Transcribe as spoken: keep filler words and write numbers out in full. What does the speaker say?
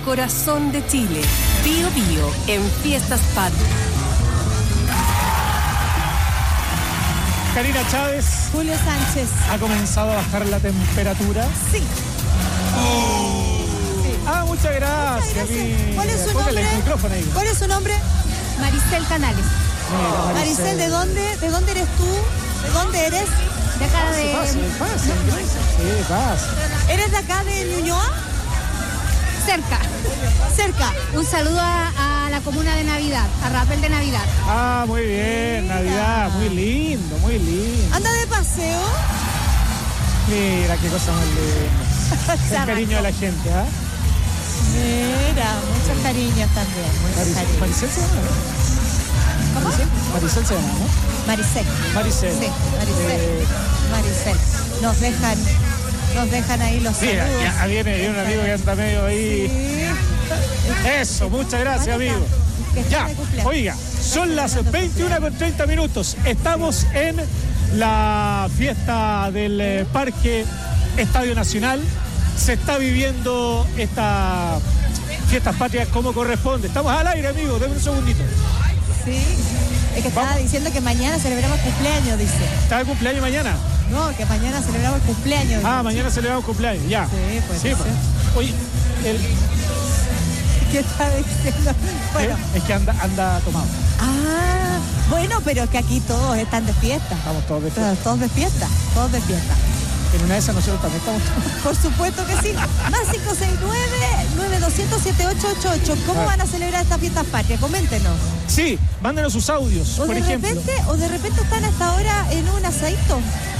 corazón de Chile. Bío Bío en Fiestas Patrias. Karina Chávez. Julio Sánchez. ¿Ha comenzado a bajar la temperatura? Sí. Oh. Sí. Ah, muchas gracias. Muchas gracias. ¿Cuál es su Póngale nombre? el micrófono ahí. ¿Cuál es su nombre? Maricel Canales. Mira, Maricel. Maricel, ¿de dónde? ¿De dónde eres tú? ¿De dónde eres? De acá de... Pase, pase, pase. Sí, pase. ¿Eres de acá de Ñuñoa? Cerca. Cerca. Un saludo a, a la comuna de Navidad, a Rapel de Navidad. Ah, muy bien, Mira. Navidad, muy lindo, muy lindo. ¿Anda de paseo? Mira qué cosa más linda. El cariño de la gente, ¿ah? Mira, muchos cariños también. Muchos Maricel, cariños. Maricel se llama, ¿no? ¿Cómo? Maricel, Maricel se llama, ¿no? Maricel. Maricel. Sí, Maricel. Eh, Maricel. Nos dejan, nos dejan ahí los sí, saludos. ya, ya viene, viene un amigo que anda medio ahí. Sí. Eso, muchas gracias, amigo. Que está Ya, de cumpleaños. oiga, son las veintiuna con treinta minutos. Estamos en la fiesta del eh, Parque Estadio Nacional. Se está viviendo esta fiestas patrias como corresponde. Estamos al aire, amigo, denme un segundito. Sí. Es que estaba Vamos. diciendo que mañana celebramos cumpleaños, dice. ¿Está de cumpleaños mañana? No, que mañana celebramos el cumpleaños. Ah, dice. mañana celebramos cumpleaños, ya. Sí, pues, Sí, no pues. sé. Oye, el, ¿Qué está diciendo? Bueno. eh, es que anda, anda tomado. Ah, bueno, pero es que aquí todos están de fiesta. Estamos todos de fiesta. Todos, todos de fiesta, todos de fiesta. En una de esas nosotros también estamos tomados. Por supuesto que sí. Más cinco seis nueve, nueve dos cero, siete ocho ocho ocho. ¿Cómo Ah. van a celebrar estas fiestas patrias? Coméntenos. Sí, mándenos sus audios, O por de ejemplo. repente, o de repente están hasta ahora en un asadito.